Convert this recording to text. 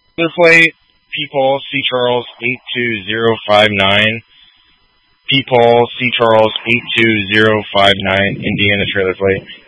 Trailer plate, people, C. Charles 82059. People, C. Charles 82059, Indiana trailer plate.